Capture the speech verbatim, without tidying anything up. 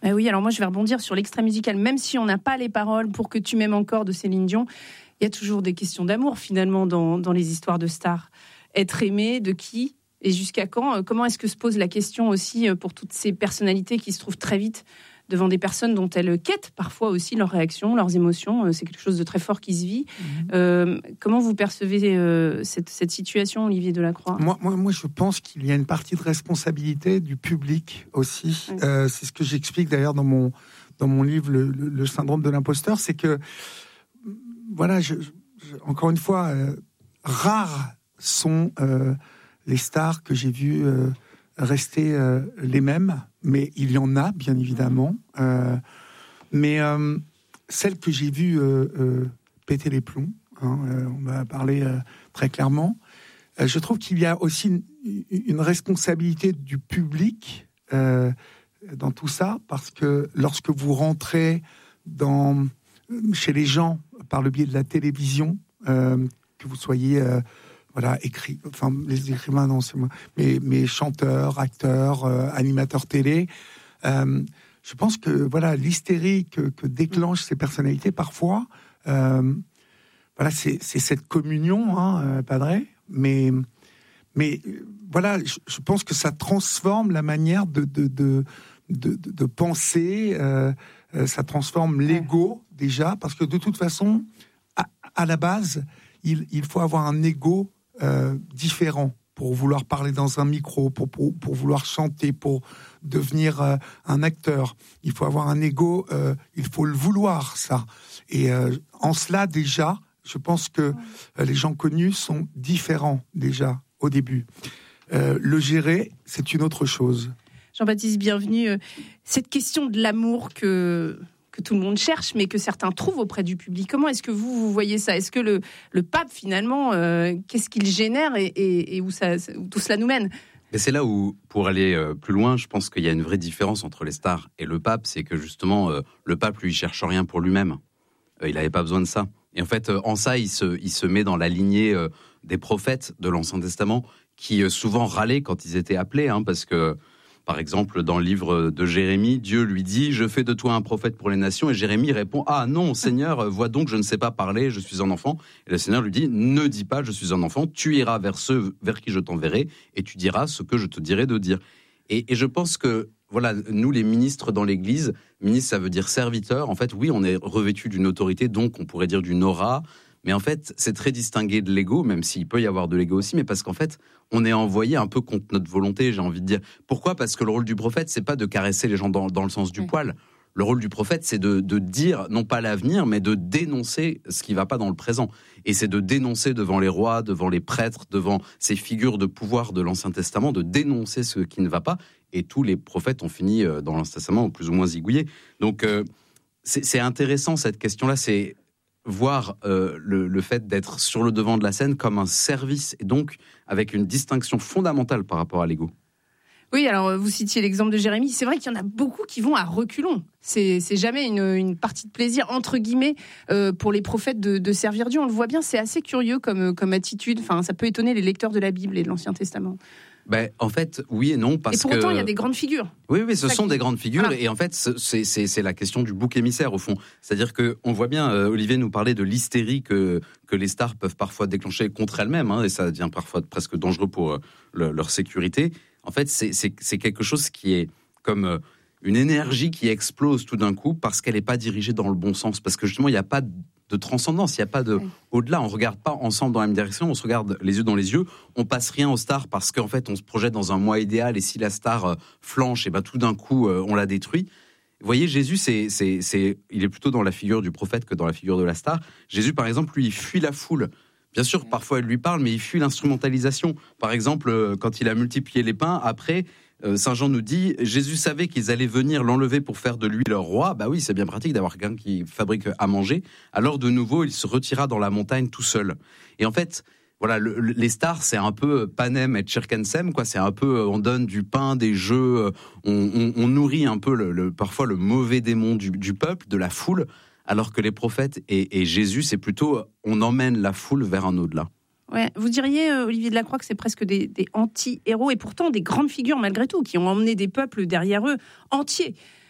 Eh oui, alors moi je vais rebondir sur l'extrait musical. Même si on n'a pas les paroles pour que tu m'aimes encore de Céline Dion, il y a toujours des questions d'amour finalement dans, dans les histoires de stars. Être aimé de qui et jusqu'à quand? Comment est-ce que se pose la question aussi pour toutes ces personnalités qui se trouvent très vite devant des personnes dont elles quêtent parfois aussi leurs réactions, leurs émotions. C'est quelque chose de très fort qui se vit. Mmh. Euh, comment vous percevez euh, cette, cette situation, Olivier Delacroix ? moi, moi, moi, je pense qu'il y a une partie de responsabilité du public aussi. Mmh. Euh, c'est ce que j'explique d'ailleurs dans mon, dans mon livre, le, le, le syndrome de l'imposteur. C'est que, voilà, je, je, encore une fois, euh, rares sont euh, les stars que j'ai vues euh, rester euh, les mêmes, mais il y en a, bien évidemment. Euh, mais euh, celles que j'ai vues euh, euh, péter les plombs, hein, euh, on va parler euh, très clairement, euh, je trouve qu'il y a aussi une, une responsabilité du public euh, dans tout ça, parce que lorsque vous rentrez dans, chez les gens par le biais de la télévision, euh, que vous soyez... Euh, Voilà, écrit, enfin, les écrivains, non, c'est moi, mais, mais chanteurs, acteurs, euh, animateurs télé. Euh, je pense que, voilà, l'hystérie que, que déclenchent ces personnalités, parfois, euh, voilà, c'est, c'est cette communion, hein, euh, Padré, mais, mais, voilà, je, je pense que ça transforme la manière de, de, de, de, de, de penser, euh, euh, ça transforme l'ego, déjà, parce que de toute façon, à, à la base, il, il faut avoir un ego Euh, différent pour vouloir parler dans un micro, pour, pour, pour vouloir chanter, pour devenir euh, un acteur. Il faut avoir un ego, euh, il faut le vouloir, ça. Et euh, en cela, déjà, je pense que euh, les gens connus sont différents, déjà, au début. Euh, le gérer, c'est une autre chose. Jean-Baptiste Bienvenu, euh, cette question de l'amour que... que tout le monde cherche, mais que certains trouvent auprès du public. Comment est-ce que vous, vous voyez ça ? Est-ce que le, le pape, finalement, euh, qu'est-ce qu'il génère et, et, et où, ça, où tout cela nous mène ? Mais c'est là où, pour aller euh, plus loin, je pense qu'il y a une vraie différence entre les stars et le pape, c'est que justement, euh, le pape, lui, il cherche rien pour lui-même. Euh, il n'avait pas besoin de ça. Et en fait, euh, en ça, il se, il se met dans la lignée euh, des prophètes de l'Ancien Testament, qui euh, souvent râlaient quand ils étaient appelés, hein, parce que par exemple, dans le livre de Jérémie, Dieu lui dit « Je fais de toi un prophète pour les nations » et Jérémie répond « Ah non, Seigneur, vois donc, je ne sais pas parler, je suis un enfant. » Et le Seigneur lui dit « Ne dis pas, je suis un enfant, tu iras vers ceux vers qui je t'enverrai et tu diras ce que je te dirai de dire. » Et, et je pense que, voilà, nous les ministres dans l'Église, ministre ça veut dire serviteur, en fait, oui, on est revêtu d'une autorité, donc on pourrait dire d'une aura, mais en fait, c'est très distingué de l'ego, même s'il peut y avoir de l'ego aussi, mais parce qu'en fait, on est envoyé un peu contre notre volonté, j'ai envie de dire. Pourquoi ? Parce que le rôle du prophète, c'est pas de caresser les gens dans, dans le sens du oui. poil. Le rôle du prophète, c'est de, de dire, non pas l'avenir, mais de dénoncer ce qui va pas dans le présent. Et c'est de dénoncer devant les rois, devant les prêtres, devant ces figures de pouvoir de l'Ancien Testament, de dénoncer ce qui ne va pas. Et tous les prophètes ont fini dans l'Ancien Testament plus ou moins zigouillés. Donc, euh, c'est, c'est intéressant cette question-là, c'est voir euh, le, le fait d'être sur le devant de la scène comme un service, et donc avec une distinction fondamentale par rapport à l'ego. Oui, alors vous citiez l'exemple de Jérémie, c'est vrai qu'il y en a beaucoup qui vont à reculons. C'est, c'est jamais une, une partie de plaisir, entre guillemets, euh, pour les prophètes de, de servir Dieu. On le voit bien, c'est assez curieux comme, comme attitude. Enfin, ça peut étonner les lecteurs de la Bible et de l'Ancien Testament. Ben, en fait, oui et non, parce que... Et pour autant, que... il y a des grandes figures. Oui, oui, ce sont qui... des grandes figures, voilà. Et en fait, c'est, c'est, c'est la question du bouc émissaire, au fond. C'est-à-dire qu'on voit bien, euh, Olivier nous parlait de l'hystérie que, que les stars peuvent parfois déclencher contre elles-mêmes, hein, et ça devient parfois presque dangereux pour euh, le, leur sécurité. En fait, c'est, c'est, c'est quelque chose qui est comme euh, une énergie qui explose tout d'un coup parce qu'elle n'est pas dirigée dans le bon sens, parce que justement, il n'y a pas de de transcendance, il n'y a pas de oui. au-delà, on ne regarde pas ensemble dans la même direction, on se regarde les yeux dans les yeux, on passe rien aux stars parce qu'en fait on se projette dans un moi idéal et si la star euh, flanche, et ben tout d'un coup euh, on la détruit. Vous voyez, Jésus, c'est, c'est, c'est, il est plutôt dans la figure du prophète que dans la figure de la star. Jésus, par exemple, lui, il fuit la foule. Bien sûr, parfois elle lui parle, mais il fuit l'instrumentalisation. Par exemple, euh, quand il a multiplié les pains, après... Saint Jean nous dit, Jésus savait qu'ils allaient venir l'enlever pour faire de lui leur roi. Bah oui, c'est bien pratique d'avoir quelqu'un qui fabrique à manger. Alors de nouveau, il se retira dans la montagne tout seul. Et en fait, voilà, le, les stars, c'est un peu Panem et Circensem, quoi. C'est un peu, on donne du pain, des jeux, on, on, on nourrit un peu le, le, parfois le mauvais démon du, du peuple, de la foule. Alors que les prophètes et, et Jésus, c'est plutôt, on emmène la foule vers un au-delà. Ouais. Vous diriez, euh, Olivier Delacroix, que c'est presque des, des anti-héros et pourtant des grandes figures malgré tout, qui ont emmené des peuples derrière eux entiers.